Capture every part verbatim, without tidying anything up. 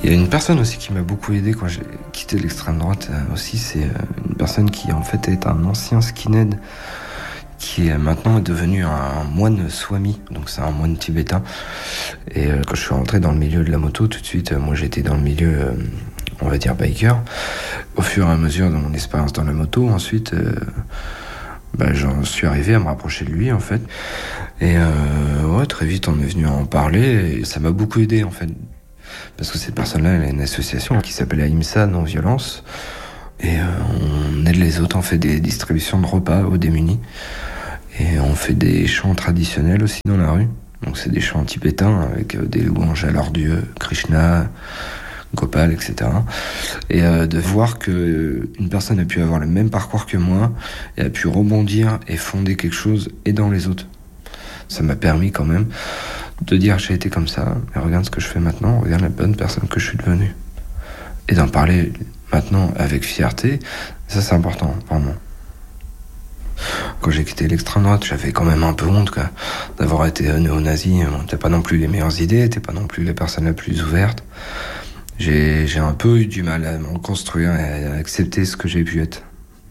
Il y a une personne aussi qui m'a beaucoup aidé quand j'ai quitté l'extrême droite aussi, c'est une personne qui en fait est un ancien skinhead qui est maintenant devenu un moine swami, donc c'est un moine tibétain. Et quand je suis rentré dans le milieu de la moto, tout de suite, moi j'étais dans le milieu, on va dire biker. Au fur et à mesure de mon expérience dans la moto, ensuite, euh, bah, j'en suis arrivé à me rapprocher de lui en fait. Et euh, ouais, très vite on est venu en parler et ça m'a beaucoup aidé en fait. Parce que cette personne-là, elle a une association qui s'appelle Ahimsa Non-Violence. Et euh, on aide les autres, on fait des distributions de repas aux démunis. Et on fait des chants traditionnels aussi dans la rue. Donc c'est des chants tibétains avec euh, des louanges à leur dieu, Krishna, Gopal, et cetera. Et euh, de voir que une personne a pu avoir le même parcours que moi et a pu rebondir et fonder quelque chose aidant les autres. Ça m'a permis quand même de dire j'ai été comme ça, et regarde ce que je fais maintenant, regarde la bonne personne que je suis devenue. Et d'en parler maintenant avec fierté, ça c'est important pour moi. Quand j'ai quitté l'extrême droite, j'avais quand même un peu honte quoi, d'avoir été néo-nazi. Bon, t'as pas non plus les meilleures idées, t'es pas non plus la personne la plus ouverte. J'ai, j'ai un peu eu du mal à me reconstruire et à accepter ce que j'ai pu être.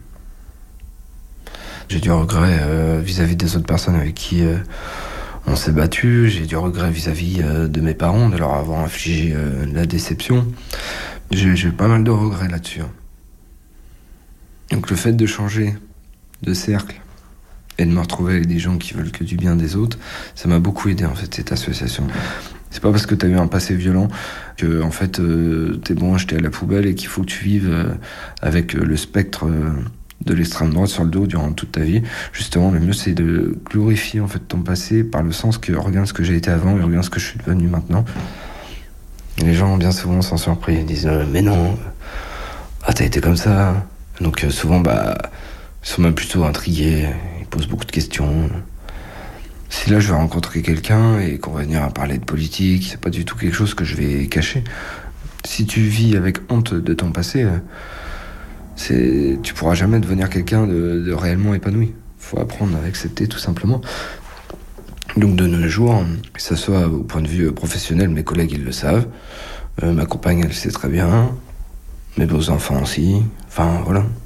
J'ai du regret euh, vis-à-vis des autres personnes avec qui euh, on s'est battu. J'ai du regret vis-à-vis euh, de mes parents, de leur avoir infligé euh, la déception. J'ai, j'ai pas mal de regrets là-dessus. Donc le fait de changer de cercle et de me retrouver avec des gens qui veulent que du bien des autres, ça m'a beaucoup aidé en fait, cette association. C'est pas parce que t'as eu un passé violent que en fait euh, t'es bon à jeter à la poubelle et qu'il faut que tu vives euh, avec euh, le spectre euh, de l'extrême droite sur le dos durant toute ta vie. Justement, le mieux c'est de glorifier en fait ton passé par le sens que regarde ce que j'ai été avant et regarde ce que je suis devenu maintenant. Et les gens bien souvent sont surpris, ils disent euh, mais non, ah t'as été comme ça. Donc euh, souvent bah ils sont même plutôt intrigués, ils posent beaucoup de questions. Si là je vais rencontrer quelqu'un et qu'on va venir à parler de politique, c'est pas du tout quelque chose que je vais cacher. Si tu vis avec honte de ton passé, c'est, tu pourras jamais devenir quelqu'un de, de réellement épanoui. Faut apprendre à accepter tout simplement. Donc de nos jours, que ce soit au point de vue professionnel, mes collègues ils le savent, euh, ma compagne elle sait très bien, mes beaux enfants aussi, enfin voilà.